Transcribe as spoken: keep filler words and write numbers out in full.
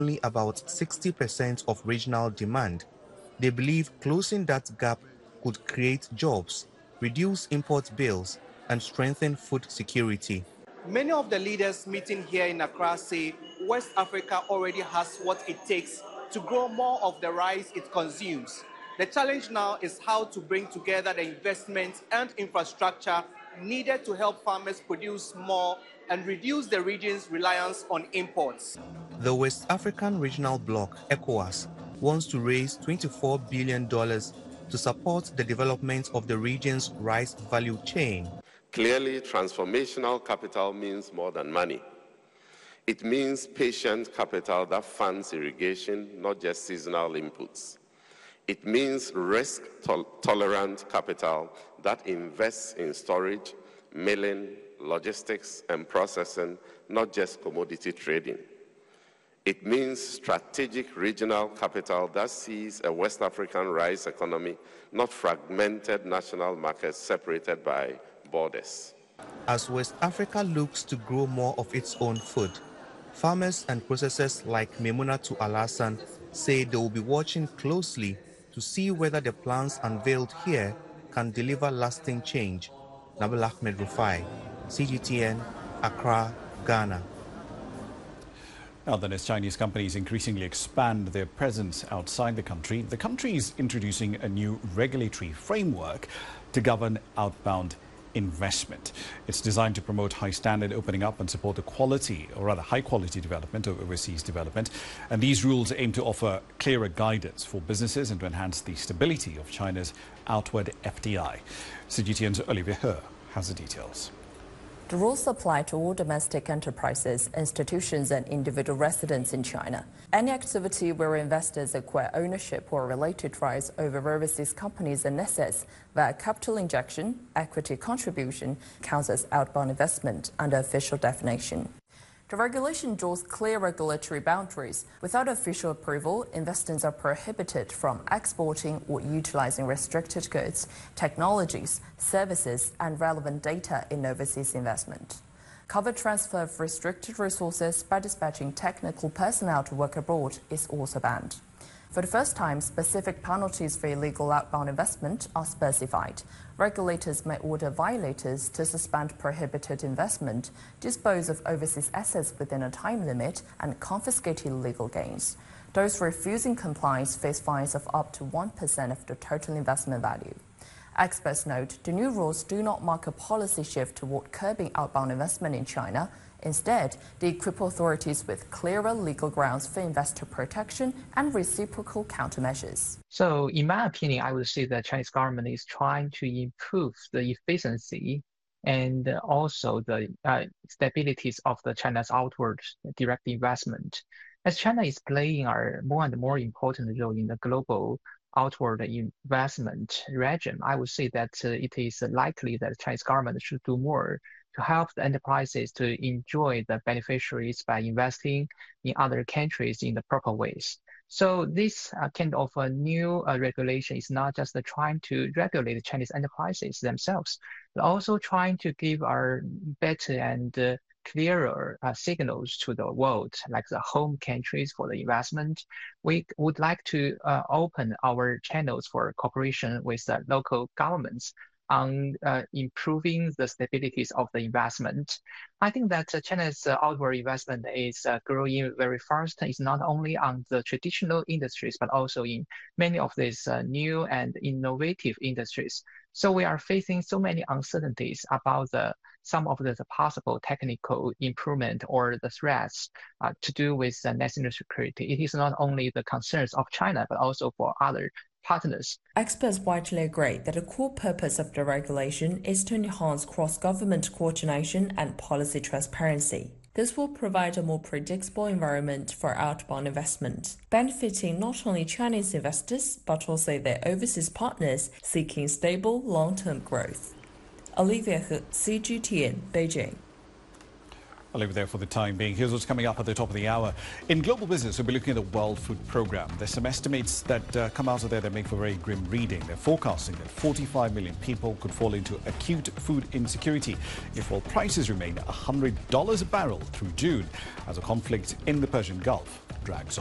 only about sixty percent of regional demand. They believe closing that gap could create jobs, reduce import bills, and strengthen food security. Many of the leaders meeting here in Accra say West Africa already has what it takes to grow more of the rice it consumes. The challenge now is how to bring together the investment and infrastructure needed to help farmers produce more and reduce the region's reliance on imports. The West African Regional Bloc, ECOWAS, wants to raise twenty-four billion dollars to support the development of the region's rice value chain. Clearly, transformational capital means more than money. It means patient capital that funds irrigation, not just seasonal inputs. It means risk-tolerant capital that invests in storage, milling, logistics, and processing, not just commodity trading. It means strategic regional capital that sees a West African rice economy, not fragmented national markets separated by borders. As West Africa looks to grow more of its own food, farmers and processors like Memunatu Alasan say they will be watching closely to see whether the plans unveiled here can deliver lasting change. Nabil Ahmed Rufai, C G T N, Accra, Ghana. Now then, as Chinese companies increasingly expand their presence outside the country, the country is introducing a new regulatory framework to govern outbound investment. It's designed to promote high standard opening up and support the quality, or rather high quality development of overseas development. And these rules aim to offer clearer guidance for businesses and to enhance the stability of China's outward F D I. C G T N's Olivia He has the details. The rules apply to all domestic enterprises, institutions and individual residents in China. Any activity where investors acquire ownership or related rights over overseas companies and assets via capital injection, equity contribution, counts as outbound investment under official definition. The regulation draws clear regulatory boundaries. Without official approval, investors are prohibited from exporting or utilizing restricted goods, technologies, services, and relevant data in overseas investment. Covered transfer of restricted resources by dispatching technical personnel to work abroad is also banned. For the first time, specific penalties for illegal outbound investment are specified. Regulators may order violators to suspend prohibited investment, dispose of overseas assets within a time limit, and confiscate illegal gains. Those refusing compliance face fines of up to one percent of the total investment value. Experts note the new rules do not mark a policy shift toward curbing outbound investment in China. Instead, they equip authorities with clearer legal grounds for investor protection and reciprocal countermeasures. So, in my opinion, I would say the Chinese government is trying to improve the efficiency and also the uh, stabilities of the China's outward direct investment. As China is playing a more and more important role in the global outward investment regime, I would say that uh, it is likely that the Chinese government should do more to help the enterprises to enjoy the beneficiaries by investing in other countries in the proper ways. So this uh, kind of a new uh, regulation is not just uh, trying to regulate the Chinese enterprises themselves, but also trying to give our better and uh, clearer uh, signals to the world, like the home countries for the investment. We would like to uh, open our channels for cooperation with the local governments on uh, improving the stabilities of the investment. I think that uh, China's uh, outward investment is uh, growing very fast. It's not only on the traditional industries, but also in many of these uh, new and innovative industries. So we are facing so many uncertainties about the, some of the, the possible technical improvement or the threats uh, to do with uh, national security. It is not only the concerns of China, but also for other partners. Experts widely agree that the core purpose of the regulation is to enhance cross-government coordination and policy transparency. This will provide a more predictable environment for outbound investment, benefiting not only Chinese investors, but also their overseas partners seeking stable long-term growth. Olivia He, C G T N, Beijing. I'll leave it there for the time being. Here's what's coming up at the top of the hour. In global business, we'll be looking at the World Food Programme. There's some estimates that uh, come out of there that make for very grim reading. They're forecasting that forty-five million people could fall into acute food insecurity if oil prices remain one hundred dollars a barrel through June as a conflict in the Persian Gulf drags on.